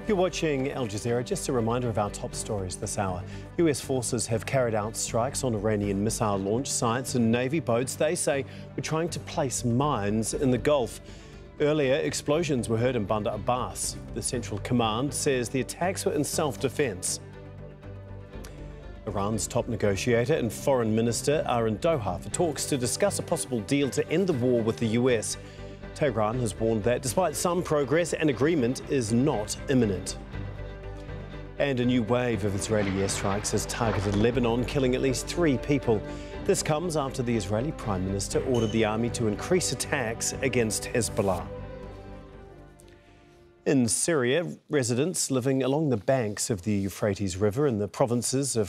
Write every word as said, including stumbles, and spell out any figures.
You're watching Al Jazeera. Just a reminder of our top stories this hour. U S forces have carried out strikes on Iranian missile launch sites and Navy boats. They say we're trying to place mines in the Gulf. Earlier, explosions were heard in Bandar Abbas. The Central Command says the attacks were in self-defense. Iran's top negotiator and foreign minister are in Doha for talks to discuss a possible deal to end the war with the U S. Tehran has warned that despite some progress, an agreement is not imminent. And a new wave of Israeli airstrikes has targeted Lebanon, killing at least three people. This comes after the Israeli Prime Minister ordered the army to increase attacks against Hezbollah. In Syria, residents living along the banks of the Euphrates River in the provinces of